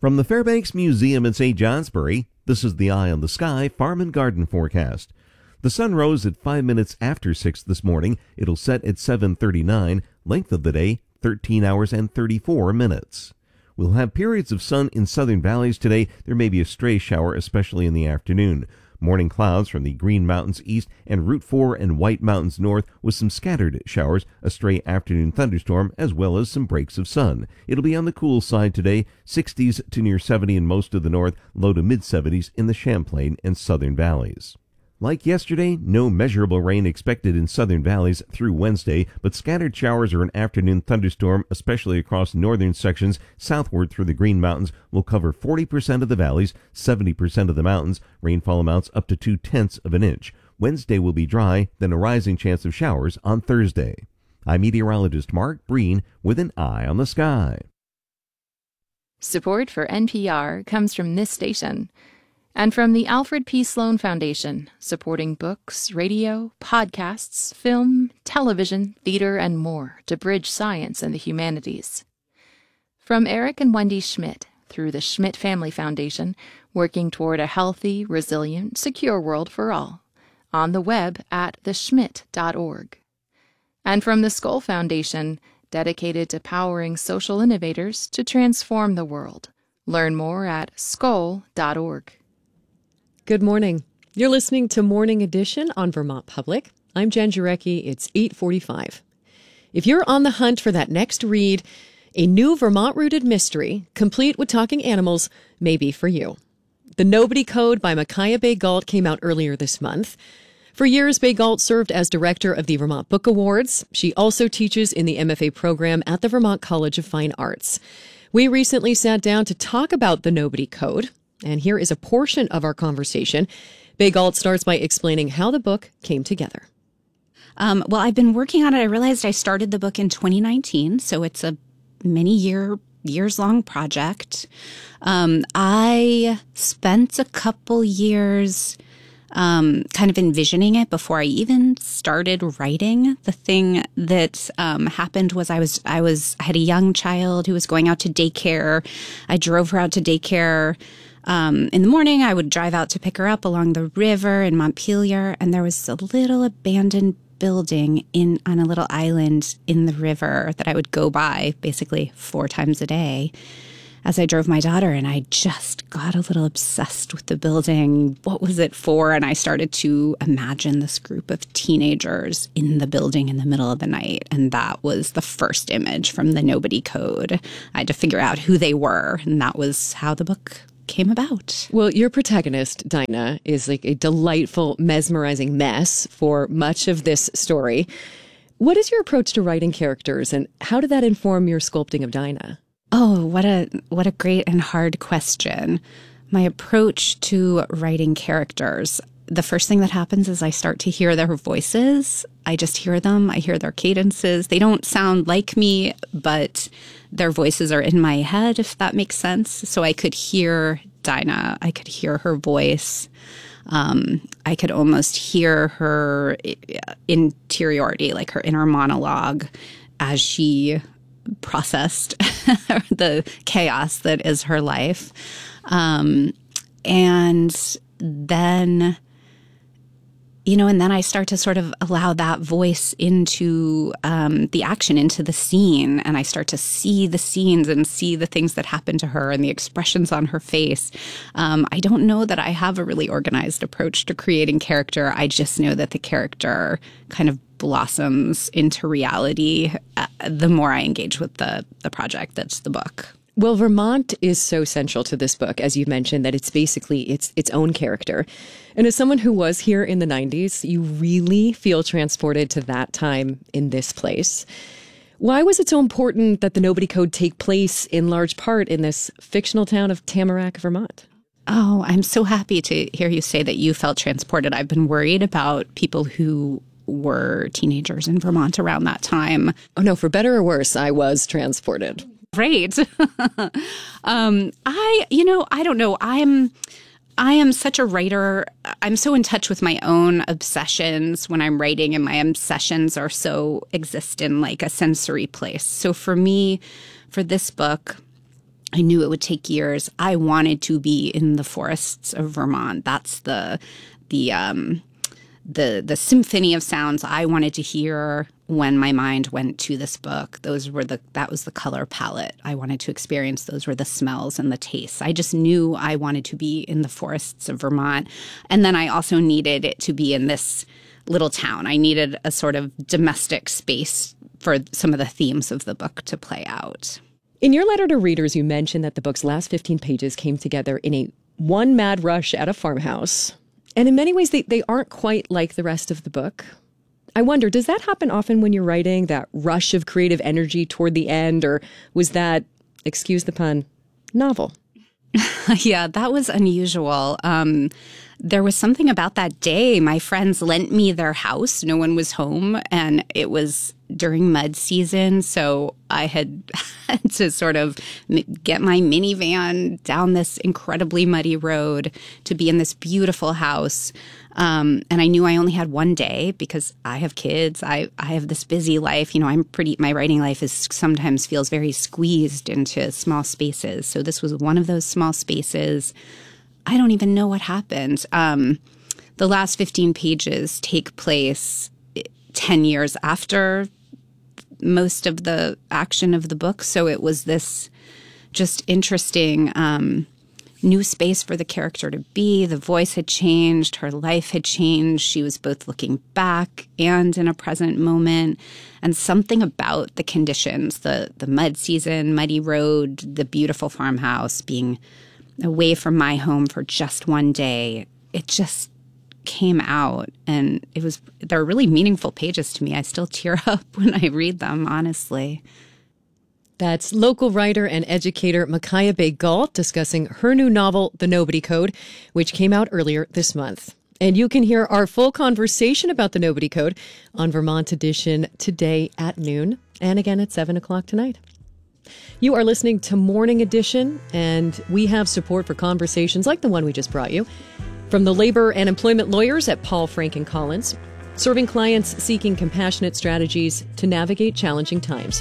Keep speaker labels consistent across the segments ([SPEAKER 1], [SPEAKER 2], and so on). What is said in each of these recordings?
[SPEAKER 1] From the Fairbanks Museum in St. Johnsbury, this is the Eye on the Sky Farm and Garden forecast. The sun rose at 5 minutes after 6 this morning. It'll set at 7:39. Length of the day, 13 hours and 34 minutes. We'll have periods of sun in southern valleys today. There may be a stray shower, especially in the afternoon. Morning clouds from the Green Mountains east and Route 4 and White Mountains north with some scattered showers, a stray afternoon thunderstorm, as well as some breaks of sun. It'll be on the cool side today, 60s to near 70 in most of the north, low to mid-70s in the Champlain and southern valleys. Like yesterday, no measurable rain expected in southern valleys through Wednesday, but scattered showers or an afternoon thunderstorm, especially across northern sections southward through the Green Mountains, will cover 40% of the valleys, 70% of the mountains, rainfall amounts up to 0.2 of an inch. Wednesday will be dry, then a rising chance of showers on Thursday. I'm meteorologist Mark Breen with an Eye on the Sky.
[SPEAKER 2] Support for NPR comes from this station and from the Alfred P. Sloan Foundation, supporting books, radio, podcasts, film, television, theater, and more to bridge science and the humanities. From Eric and Wendy Schmidt, through the Schmidt Family Foundation, working toward a healthy, resilient, secure world for all, on the web at theschmidt.org. And from the Skoll Foundation, dedicated to powering social innovators to transform the world. Learn more at skoll.org.
[SPEAKER 3] Good morning. You're listening to Morning Edition on Vermont Public. I'm Jen Jarecki. It's 8:45. If you're on the hunt for that next read, a new Vermont-rooted mystery, complete with talking animals, may be for you. The Nobody Code by Micaiah Bay-Galt came out earlier this month. For years, Bay-Galt served as director of the Vermont Book Awards. She also teaches in the MFA program at the Vermont College of Fine Arts. We recently sat down to talk about the Nobody Code, and here is a portion of our conversation. Bay-Galt starts by explaining how the book came together.
[SPEAKER 4] Well, I've been working on it. I realized I started the book in 2019, so it's a years-long project. I spent a couple years kind of envisioning it before I even started writing. The thing that happened was I had a young child who was going out to daycare. I drove her out to daycare. In the morning, I would drive out to pick her up along the river in Montpelier, and there was a little abandoned building on a little island in the river that I would go by basically 4 times a day as I drove my daughter, and I just got a little obsessed with the building. What was it for? And I started to imagine this group of teenagers in the building in the middle of the night, and that was the first image from the Nobody Code. I had to figure out who they were, and that was how the book came about.
[SPEAKER 3] Well, your protagonist, Dinah, is like a delightful, mesmerizing mess for much of this story. What is your approach to writing characters, and how did that inform your sculpting of Dinah?
[SPEAKER 4] Oh, what a great and hard question. My approach to writing characters, the first thing that happens is I start to hear their voices. I just hear them. I hear their cadences. They don't sound like me, but their voices are in my head, if that makes sense. So I could hear Dinah. I could hear her voice. I could almost hear her interiority, like her inner monologue, as she processed the chaos that is her life. And then, and then I start to sort of allow that voice into the action, into the scene. And I start to see the scenes and see the things that happen to her and the expressions on her face. I don't know that I have a really organized approach to creating character. I just know that the character kind of blossoms into reality the more I engage with the project that's the book.
[SPEAKER 3] Well, Vermont is so central to this book, as you mentioned, that it's basically its own character. And as someone who was here in the 90s, you really feel transported to that time in this place. Why was it so important that the Nobody Code take place in large part in this fictional town of Tamarack, Vermont?
[SPEAKER 4] Oh, I'm so happy to hear you say that you felt transported. I've been worried about people who were teenagers in Vermont around that time.
[SPEAKER 3] Oh, no, for better or worse, I was transported.
[SPEAKER 4] Great. I don't know. I am such a writer. I'm so in touch with my own obsessions when I'm writing, and my obsessions are so exist in like a sensory place. So for me, for this book, I knew it would take years. I wanted to be in the forests of Vermont. That's the symphony of sounds I wanted to hear when my mind went to this book. That was the color palette I wanted to experience. Those were the smells and the tastes. I just knew I wanted to be in the forests of Vermont. And then I also needed it to be in this little town. I needed a sort of domestic space for some of the themes of the book to play out.
[SPEAKER 3] In your letter to readers, you mentioned that the book's last 15 pages came together in one mad rush at a farmhouse. And in many ways, they aren't quite like the rest of the book. I wonder, does that happen often when you're writing, that rush of creative energy toward the end? Or was that, excuse the pun, novel?
[SPEAKER 4] Yeah, that was unusual. There was something about that day. My friends lent me their house. No one was home, and it was during mud season. So I had to sort of get my minivan down this incredibly muddy road to be in this beautiful house. And I knew I only had one day because I have kids. I have this busy life. My writing life sometimes feels very squeezed into small spaces. So this was one of those small spaces. I don't even know what happened. The last 15 pages take place 10 years after most of the action of the book. So it was this just interesting new space for the character to be. The voice had changed. Her life had changed. She was both looking back and in a present moment. And something about the conditions, the mud season, muddy road, the beautiful farmhouse, being away from my home for just one day, it just came out. And they're really meaningful pages to me. I still tear up when I read them, honestly.
[SPEAKER 3] That's local writer and educator Micaiah Bay Galt discussing her new novel, The Nobody Code, which came out earlier this month. And you can hear our full conversation about The Nobody Code on Vermont Edition today at noon and again at 7 o'clock tonight. You are listening to Morning Edition, and we have support for conversations like the one we just brought you from the labor and employment lawyers at Paul, Frank & Collins, serving clients seeking compassionate strategies to navigate challenging times.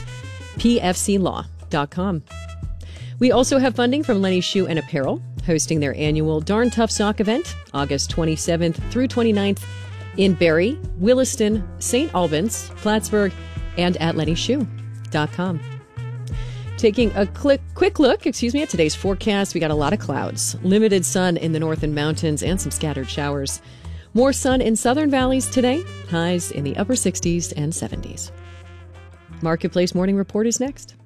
[SPEAKER 3] pfclaw.com. We also have funding from Lenny Shoe and Apparel, hosting their annual Darn Tough Sock event, August 27th through 29th in Barrie, Williston, St. Albans, Plattsburgh, and at lennyshoe.com. Taking a quick look at today's forecast, we got a lot of clouds, limited sun in the northern mountains, and some scattered showers. More sun in southern valleys today, highs in the upper 60s and 70s. Marketplace Morning Report is next.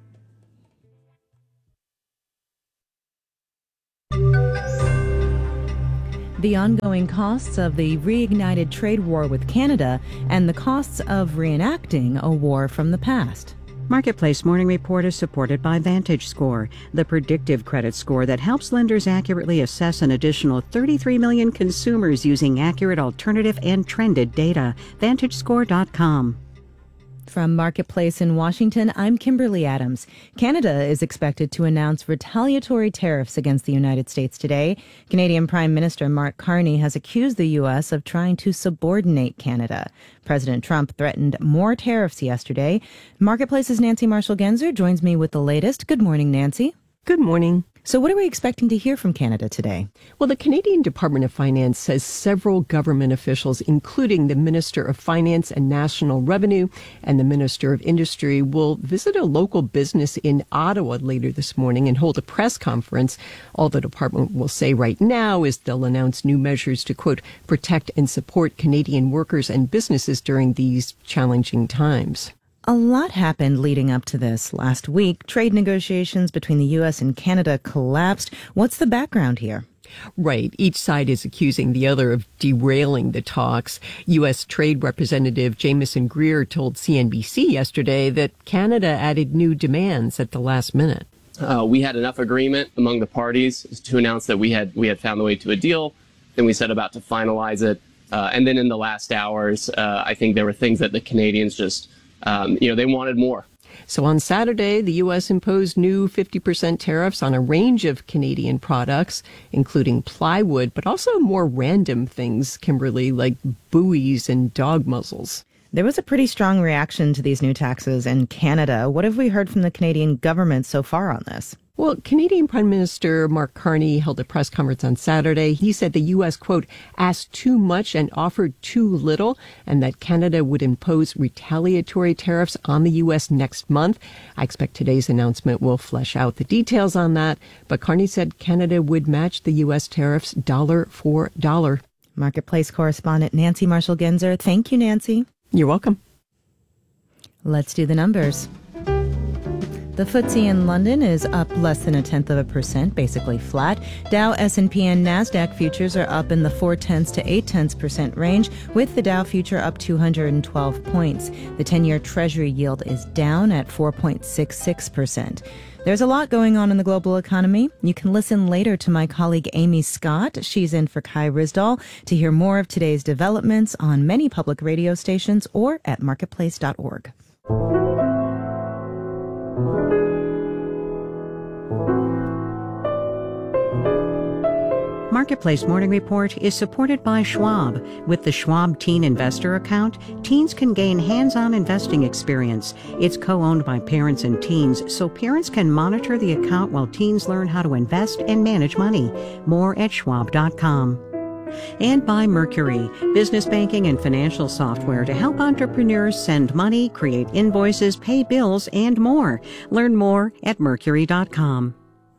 [SPEAKER 5] The ongoing costs of the reignited trade war with Canada and the costs of reenacting a war from the past.
[SPEAKER 6] Marketplace Morning Report is supported by VantageScore, the predictive credit score that helps lenders accurately assess an additional 33 million consumers using accurate alternative and trended data. VantageScore.com.
[SPEAKER 5] From Marketplace in Washington, I'm Kimberly Adams. Canada is expected to announce retaliatory tariffs against the United States today. Canadian Prime Minister Mark Carney has accused the U.S. of trying to subordinate Canada. President Trump threatened more tariffs yesterday. Marketplace's Nancy Marshall-Genzer joins me with the latest. Good morning, Nancy.
[SPEAKER 7] Good morning.
[SPEAKER 5] So what are we expecting to hear from Canada today?
[SPEAKER 7] Well, the Canadian Department of Finance says several government officials, including the Minister of Finance and National Revenue and the Minister of Industry, will visit a local business in Ottawa later this morning and hold a press conference. All the department will say right now is they'll announce new measures to, quote, protect and support Canadian workers and businesses during these challenging times.
[SPEAKER 5] A lot happened leading up to this. Last week, trade negotiations between the U.S. and Canada collapsed. What's the background here?
[SPEAKER 7] Right. Each side is accusing the other of derailing the talks. U.S. Trade Representative Jamieson Greer told CNBC yesterday that Canada added new demands at the last minute.
[SPEAKER 8] We had enough agreement among the parties to announce that we had found the way to a deal. Then we set about to finalize it. And then in the last hours, I think there were things that the Canadians just they wanted more.
[SPEAKER 7] So on Saturday, the U.S. imposed new 50% tariffs on a range of Canadian products, including plywood, but also more random things, Kimberly, like buoys and dog muzzles.
[SPEAKER 5] There was a pretty strong reaction to these new taxes in Canada. What have we heard from the Canadian government so far on this?
[SPEAKER 7] Well, Canadian Prime Minister Mark Carney held a press conference on Saturday. He said the U.S., quote, asked too much and offered too little, and that Canada would impose retaliatory tariffs on the U.S. next month. I expect today's announcement will flesh out the details on that, but Carney said Canada would match the U.S. tariffs dollar for dollar.
[SPEAKER 5] Marketplace correspondent Nancy Marshall-Genzer. Thank you, Nancy.
[SPEAKER 7] You're welcome.
[SPEAKER 5] Let's do the numbers. The FTSE in London is up less than 0.1%, basically flat. Dow, S&P, and NASDAQ futures are up in the 0.4 to 0.8% range, with the Dow future up 212 points. The 10-year Treasury yield is down at 4.66%. There's a lot going on in the global economy. You can listen later to my colleague Amy Scott. She's in for Kai Risdall to hear more of today's developments on many public radio stations or at marketplace.org.
[SPEAKER 6] Marketplace Morning Report is supported by Schwab. With the Schwab Teen Investor Account, teens can gain hands-on investing experience. It's co-owned by parents and teens, so parents can monitor the account while teens learn how to invest and manage money. More at schwab.com. And by Mercury, business banking and financial software to help entrepreneurs send money, create invoices, pay bills, and more. Learn more at mercury.com.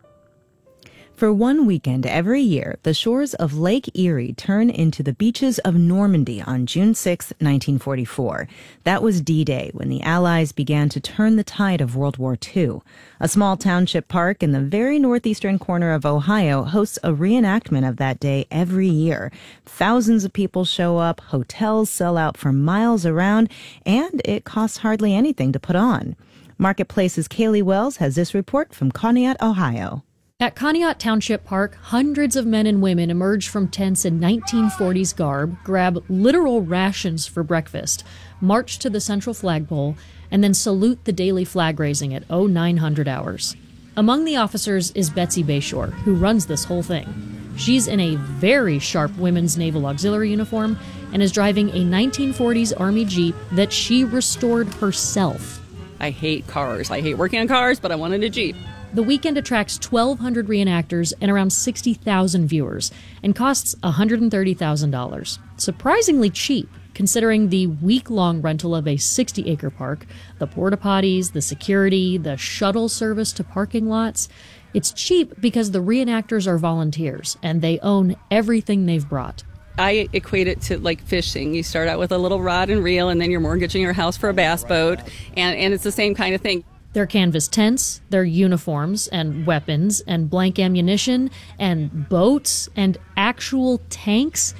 [SPEAKER 5] For one weekend every year, the shores of Lake Erie turn into the beaches of Normandy on June 6, 1944. That was D-Day, when the Allies began to turn the tide of World War II. A small township park in the very northeastern corner of Ohio hosts a reenactment of that day every year. Thousands of people show up, hotels sell out for miles around, and it costs hardly anything to put on. Marketplace's Kaylee Wells has this report from Conneaut, Ohio.
[SPEAKER 9] At Conneaut Township Park, hundreds of men and women emerge from tents in 1940s garb, grab literal rations for breakfast, march to the central flagpole, and then salute the daily flag raising at 0900 hours. Among the officers is Betsy Bayshore, who runs this whole thing. She's in a very sharp women's Naval Auxiliary uniform and is driving a 1940s Army Jeep that she restored herself.
[SPEAKER 10] I hate cars. I hate working on cars, but I wanted a Jeep.
[SPEAKER 9] The weekend attracts 1,200 reenactors and around 60,000 viewers and costs $130,000. Surprisingly cheap, considering the week-long rental of a 60-acre park, the porta-potties, the security, the shuttle service to parking lots. It's cheap because the reenactors are volunteers, and they own everything they've brought.
[SPEAKER 10] I equate it to like fishing. You start out with a little rod and reel, and then you're mortgaging your house for a bass boat, and it's the same kind of thing.
[SPEAKER 9] Their canvas tents, their uniforms and weapons and blank ammunition and boats and actual tanks